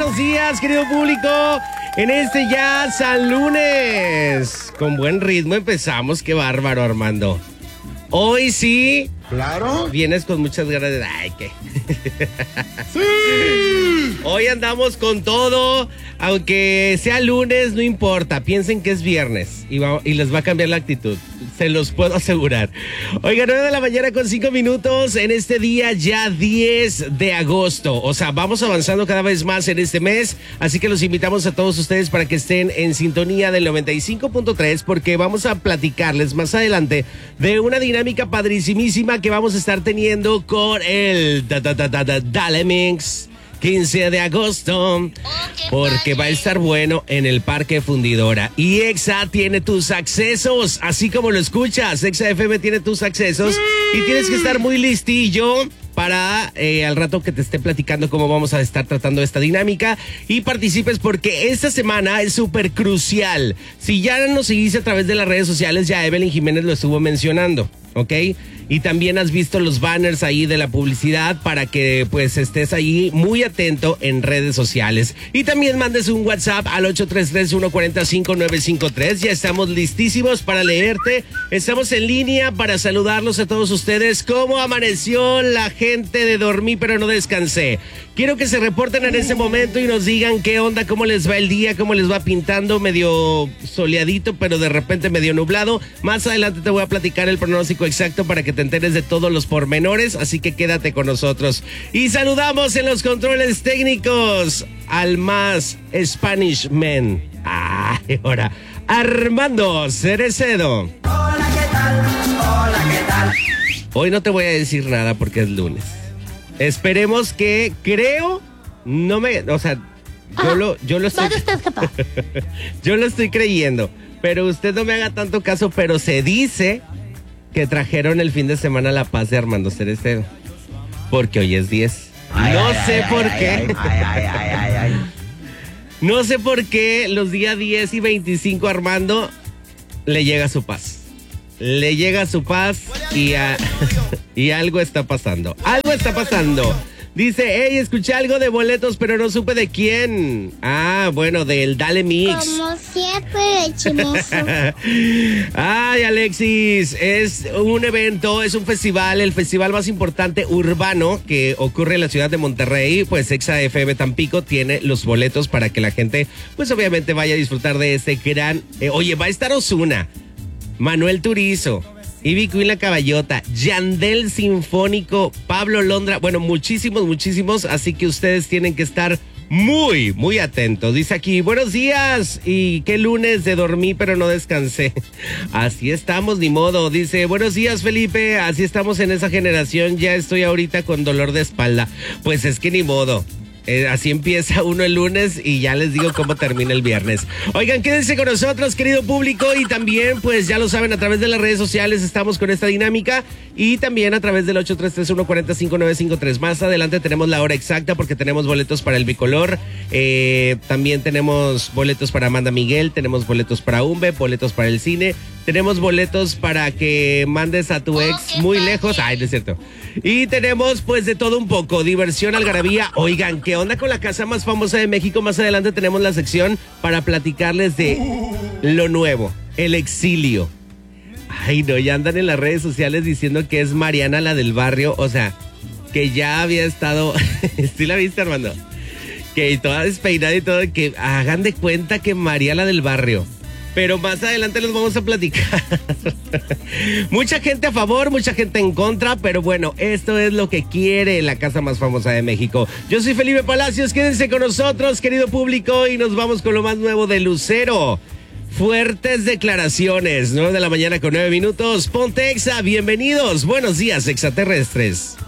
buenos días, querido público. En este ya San Lunes. Con buen ritmo empezamos, qué bárbaro, Armando. Hoy sí. Claro. Vienes con muchas ganas de... Ay, ¿qué? Sí. Hoy andamos con todo. Aunque sea lunes, no importa. Piensen que es viernes y les va a cambiar la actitud. Se los puedo asegurar. Oiga, 9 de la mañana con 5 minutos en este día ya 10 de agosto. O sea, vamos avanzando cada vez más en este mes. Así que los invitamos a todos ustedes para que estén en sintonía del 95.3 porque vamos a platicarles más adelante de una dinámica padricimísima que vamos a estar teniendo con el Dale Mix 15 de agosto, porque va a estar bueno en el Parque Fundidora. Y Exa tiene tus accesos, así como lo escuchas. Exa FM tiene tus accesos y tienes que estar muy listillo para al rato que te esté platicando cómo vamos a estar tratando esta dinámica y participes porque esta semana es súper crucial. Si ya nos seguiste a través de las redes sociales, ya Evelyn Jiménez lo estuvo mencionando, ¿ok? Y también has visto los banners ahí de la publicidad para que pues estés ahí muy atento en redes sociales. Y también mandes un WhatsApp al 833-140-5953. Ya estamos listísimos para leerte. Estamos en línea para saludarlos a todos ustedes. ¿Cómo amaneció la gente de Dormí pero no descansé? Quiero que se reporten en ese momento y nos digan qué onda, cómo les va el día, cómo les va pintando, medio soleadito, pero de repente medio nublado. Más adelante te voy a platicar el pronóstico exacto para que te enteres de todos los pormenores, así que quédate con nosotros. Y saludamos en los controles técnicos al más Spanish man. Ay, ahora, Armando Cerecedo. Hola, ¿qué tal? Hola, ¿qué tal? Hoy no te voy a decir nada porque es lunes. Esperemos que, creo, no me, o sea, yo lo estoy... ¿Dónde estás, capaz? Yo lo estoy creyendo, pero usted no me haga tanto caso, pero se dice que trajeron el fin de semana la paz de Armando Cerecedo, porque hoy es 10. No sé por qué. No sé por qué los días 10 y 25 Armando le llega su paz. Le llega su paz y algo está pasando. Algo está pasando. Dice, hey, escuché algo de boletos, pero no supe de quién. Ah, bueno, del Dale Mix. Como siempre, chimoso. Ay, Alexis, es un evento, es un festival, el festival más importante urbano que ocurre en la ciudad de Monterrey. Pues Exa FM Tampico tiene los boletos para que la gente, pues obviamente vaya a disfrutar de este gran... oye, va a estar Ozuna, Manuel Turizo, Ivy Queen La Caballota, Yandel Sinfónico, Pablo Londra, bueno, muchísimos, así que ustedes tienen que estar muy, muy atentos. Dice aquí, buenos días, y qué lunes de dormí pero no descansé. Así estamos, ni modo. Dice, buenos días, Felipe, así estamos en esa generación, ya estoy ahorita con dolor de espalda. Pues es que ni modo. Así empieza uno el lunes y ya les digo cómo termina el viernes. Oigan, quédense con nosotros, querido público, y también, pues ya lo saben, a través de las redes sociales estamos con esta dinámica y también a través del 833-140-5953. Más adelante tenemos la hora exacta porque tenemos boletos para el bicolor, también tenemos boletos para Amanda Miguel, tenemos boletos para Umbe, boletos para el cine, tenemos boletos para que mandes a tu ex muy lejos. Ay, no es cierto. Y tenemos pues de todo un poco, diversión, algarabía. Oigan, ¿qué onda con la casa más famosa de México? Más adelante tenemos la sección para platicarles de lo nuevo, el exilio. Ay, no, ya andan en las redes sociales diciendo que es Mariana la del barrio, o sea, que ya había estado... ¿Sí la viste, Armando? Que toda despeinada y todo, que hagan de cuenta que María la del barrio. Pero más adelante les vamos a platicar. Mucha gente a favor, mucha gente en contra, pero bueno, esto es lo que quiere la casa más famosa de México. Yo soy Felipe Palacios, quédense con nosotros, querido público, y nos vamos con lo más nuevo de Lucero. Fuertes declaraciones, 9 de la mañana con 9 minutos. Ponte Exa, bienvenidos, buenos días, extraterrestres.